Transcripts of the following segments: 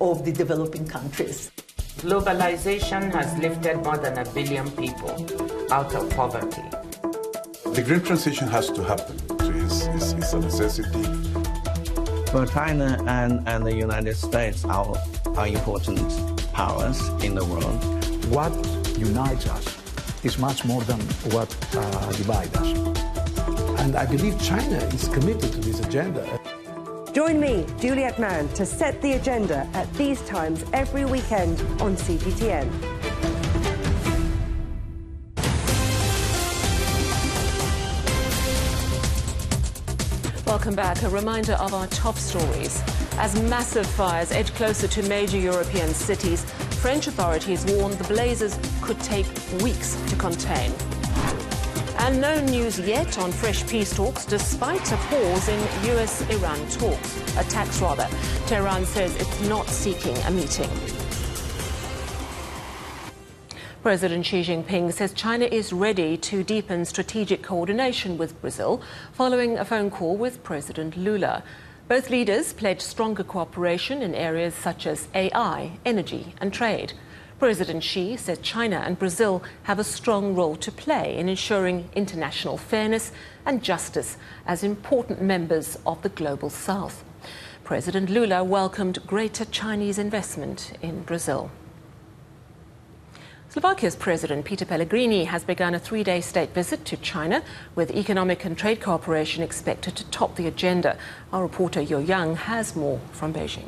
of the developing countries. Globalization has lifted more than 1 billion people out of poverty. The green transition has to happen. It's a necessity. Well, China and the United States are important powers in the world. What unites us is much more than what divides us. And I believe China is committed to this agenda. Join me, Juliet Mann, to set the agenda at these times every weekend on CGTN. Welcome back. A reminder of our top stories. As massive fires edge closer to major European cities, French authorities warn the blazes could take weeks to contain. And no news yet on fresh peace talks, despite a pause in US-Iran attacks. Tehran says it's not seeking a meeting. President Xi Jinping says China is ready to deepen strategic coordination with Brazil following a phone call with President Lula. Both leaders pledged stronger cooperation in areas such as AI, energy and trade. President Xi said China and Brazil have a strong role to play in ensuring international fairness and justice as important members of the global South. President Lula welcomed greater Chinese investment in Brazil. Slovakia's President Peter Pellegrini has begun a 3-day state visit to China, with economic and trade cooperation expected to top the agenda. Our reporter Yo Yang has more from Beijing.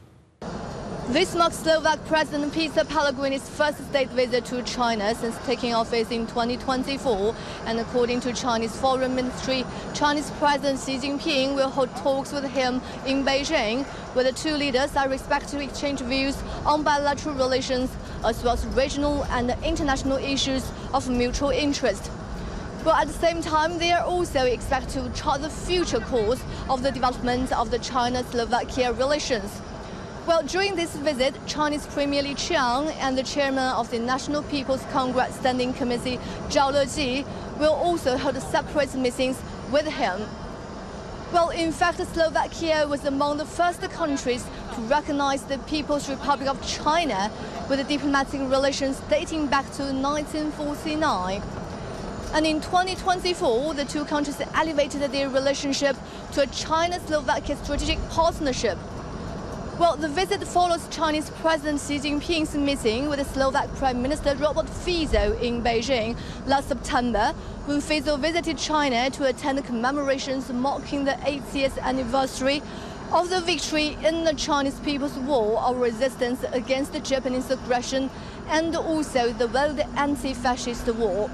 This marks Slovak President Peter Pellegrini's first state visit to China since taking office in 2024. And according to Chinese Foreign Ministry, Chinese President Xi Jinping will hold talks with him in Beijing, where the two leaders are expected to exchange views on bilateral relations, as well as regional and international issues of mutual interest. But at the same time, they are also expected to chart the future course of the development of the China-Slovakia relations. Well, during this visit, Chinese Premier Li Qiang and the chairman of the National People's Congress Standing Committee, Zhao Leji, will also hold separate meetings with him. Well, in fact, Slovakia was among the first countries to recognize the People's Republic of China, with diplomatic relations dating back to 1949. And in 2024, the two countries elevated their relationship to a China-Slovakia strategic partnership. Well, the visit follows Chinese President Xi Jinping's meeting with the Slovak Prime Minister Robert Fico in Beijing last September, when Fico visited China to attend commemorations marking the 80th anniversary of the victory in the Chinese People's War of resistance against the Japanese aggression and also the World Anti-Fascist War.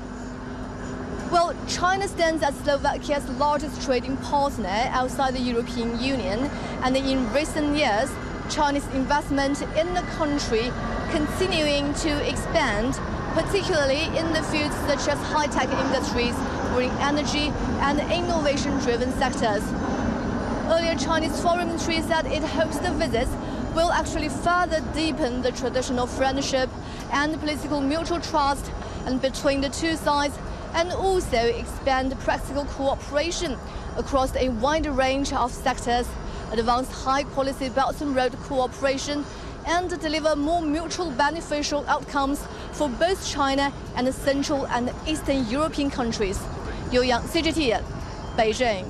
Well, China stands as Slovakia's largest trading partner outside the European Union, and in recent years, Chinese investment in the country continuing to expand, particularly in the fields such as high-tech industries, green energy and innovation-driven sectors. Earlier, Chinese Foreign Ministry said it hopes the visits will actually further deepen the traditional friendship and political mutual trust and between the two sides, and also expand practical cooperation across a wide range of sectors, advance high-quality Belt and Road cooperation, and deliver more mutual beneficial outcomes for both China and the Central and Eastern European countries. Yo Yang, CGTN, Beijing.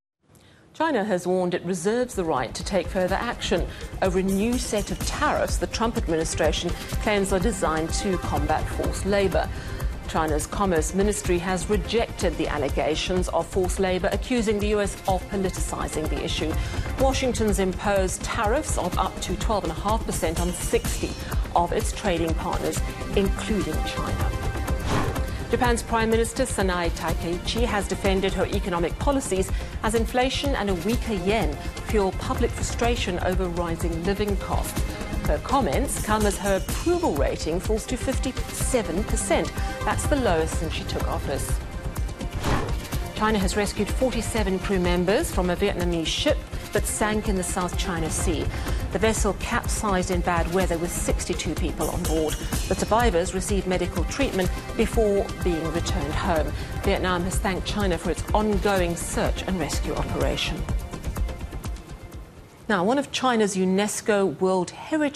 China has warned it reserves the right to take further action over a new set of tariffs the Trump administration claims are designed to combat forced labor. China's Commerce Ministry has rejected the allegations of forced labor, accusing the US of politicizing the issue. Washington's imposed tariffs of up to 12.5% on 60 of its trading partners, including China. Japan's Prime Minister Sanae Takaichi has defended her economic policies as inflation and a weaker yen fuel public frustration over rising living costs. Her comments come as her approval rating falls to 57%. That's the lowest since she took office. China has rescued 47 crew members from a Vietnamese ship that sank in the South China Sea. The vessel capsized in bad weather with 62 people on board. The survivors received medical treatment before being returned home. Vietnam has thanked China for its ongoing search and rescue operation. Now, one of China's UNESCO World Heritage